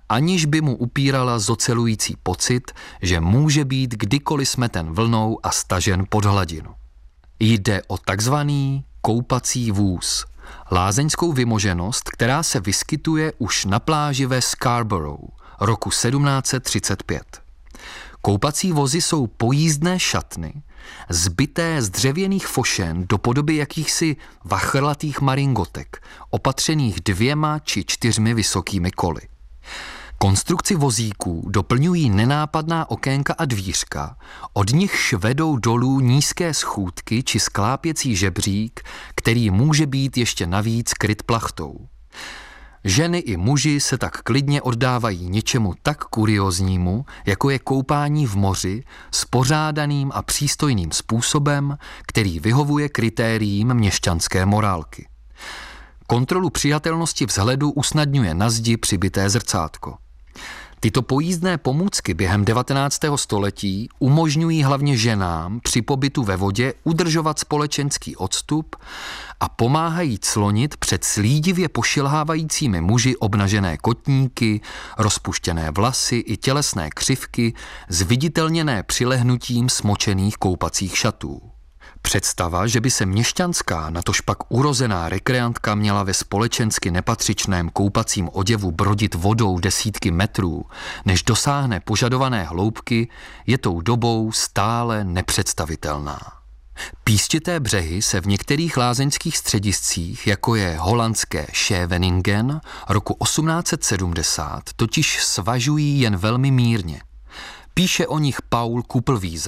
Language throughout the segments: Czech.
aniž by mu upírala zocelující pocit, že může být kdykoliv smeten vlnou a stažen pod hladinu. Jde o takzvaný koupací vůz, lázeňskou vymoženost, která se vyskytuje už na pláži ve Scarborough roku 1735. Koupací vozy jsou pojízdné šatny, zbité z dřevěných fošen do podoby jakýchsi vachrlatých maringotek, opatřených 2 či 4 vysokými koly. Konstrukci vozíků doplňují nenápadná okénka a dvířka, od nichž vedou dolů nízké schůdky či sklápěcí žebřík, který může být ještě navíc kryt plachtou. Ženy i muži se tak klidně oddávají něčemu tak kurióznímu, jako je koupání v moři, spořádaným a přístojným způsobem, který vyhovuje kritériím měšťanské morálky. Kontrolu přijatelnosti vzhledu usnadňuje na zdi přibité zrcátko. Tyto pojízdné pomůcky během 19. století umožňují hlavně ženám při pobytu ve vodě udržovat společenský odstup a pomáhají clonit před slídivě pošilhávajícími muži obnažené kotníky, rozpuštěné vlasy i tělesné křivky zviditelněné přilehnutím smočených koupacích šatů. Představa, že by se měšťanská, natožpak urozená rekreantka měla ve společensky nepatřičném koupacím oděvu brodit vodou desítky metrů, než dosáhne požadované hloubky, je tou dobou stále nepředstavitelná. Písčité břehy se v některých lázeňských střediscích, jako je holandské Scheveningen roku 1870, totiž svažují jen velmi mírně. Píše o nich Paul Kupelwieser.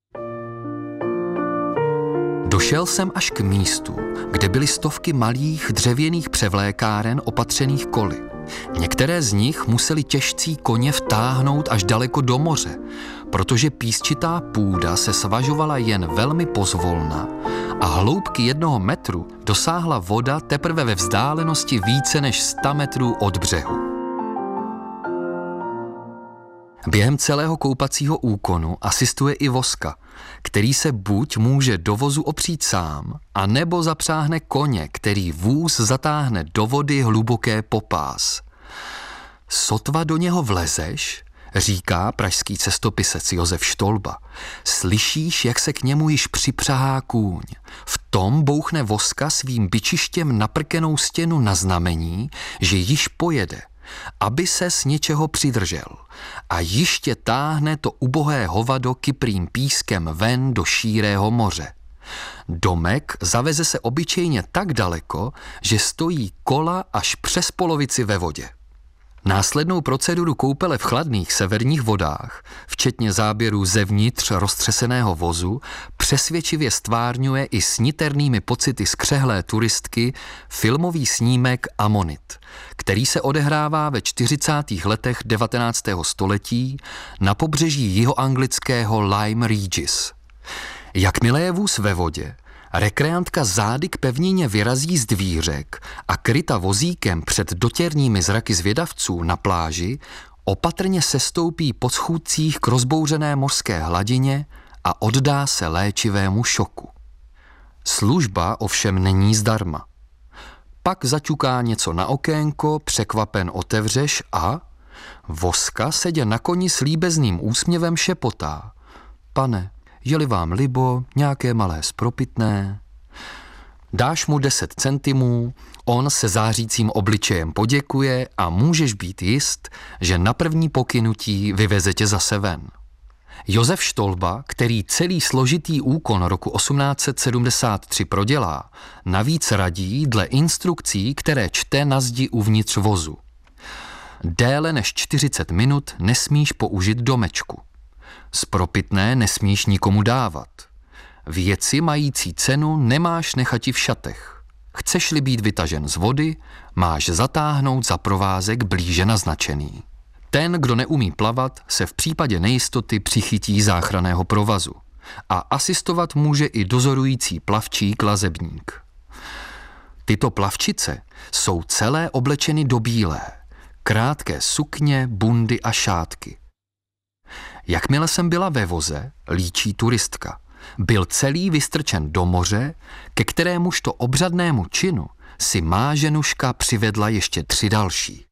Došel jsem až k místu, kde byly stovky malých dřevěných převlékáren opatřených koly. Některé z nich museli těžcí koně vtáhnout až daleko do moře, protože písčitá půda se svažovala jen velmi pozvolna a hloubky 1 metru dosáhla voda teprve ve vzdálenosti více než 100 metrů od břehu. Během celého koupacího úkonu asistuje i Voska, který se buď může do vozu opřít sám, anebo zapřáhne koně, který vůz zatáhne do vody hluboké po pás. Sotva do něho vlezeš, říká pražský cestopisec Josef Štolba, slyšíš, jak se k němu již připřahá kůň. V tom bouchne Voska svým bičištěm na prkenou stěnu na znamení, že již pojede, aby se z něčeho přidržel, a jiště táhne to ubohé hovado kyprým pískem ven do šírého moře. Domek zaveze se obyčejně tak daleko, že stojí kola až přes polovici ve vodě. Následnou proceduru koupele v chladných severních vodách, včetně záběrů zevnitř roztřeseného vozu, přesvědčivě stvárňuje i s niternými pocity skřehlé turistky filmový snímek Amonit, který se odehrává ve 40. letech 19. století na pobřeží jihoanglického Lyme Regis. Jakmile je vůz ve vodě, rekreantka zády k pevnině vyrazí z dvířek a kryta vozíkem před dotěrnými zraky zvědavců na pláži opatrně sestoupí po schůdcích k rozbouřené mořské hladině a oddá se léčivému šoku. Služba ovšem není zdarma. Pak zaťuká něco na okénko, překvapen otevřeš a Voska sedě na koni s líbezným úsměvem šepotá: Pane, je-li vám libo, nějaké malé spropitné. Dáš mu 10 centimů, on se zářícím obličejem poděkuje a můžeš být jist, že na první pokynutí vyveze tě zase ven. Josef Štolba, který celý složitý úkon roku 1873 prodělá, navíc radí dle instrukcí, které čte na zdi uvnitř vozu. Déle než 40 minut nesmíš použít domečku. Spropitné nesmíš nikomu dávat. Věci mající cenu nemáš nechati v šatech. Chceš-li být vytažen z vody, máš zatáhnout za provázek blíže naznačený. Ten, kdo neumí plavat, se v případě nejistoty přichytí záchranného provazu a asistovat může i dozorující plavčík lazebník. Tyto plavčice jsou celé oblečeny do bílé, krátké sukně, bundy a šátky. Jakmile jsem byla ve voze, líčí turistka, byl celý vystrčen do moře, ke kterémuž to obřadnému činu si má ženuška přivedla ještě 3 další.